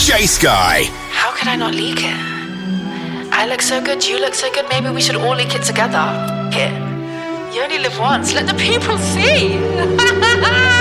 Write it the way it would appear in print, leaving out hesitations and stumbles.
J Sky. How could I not leak it? I look so good, you look so good, maybe we should all leak it together. Here. You only live once, let the people see!